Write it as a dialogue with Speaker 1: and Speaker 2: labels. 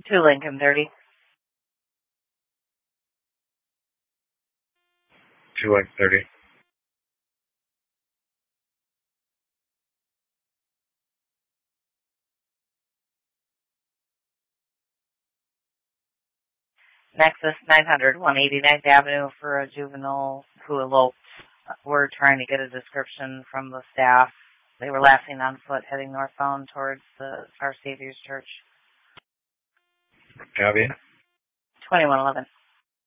Speaker 1: 2 Lincoln 30.
Speaker 2: 2 Lincoln 30.
Speaker 1: Nexus 900, 189th Avenue for a juvenile who eloped. We're trying to get a description from the staff. They were laughing on foot heading northbound towards Our Savior's Church.
Speaker 2: Copy.
Speaker 1: 2111.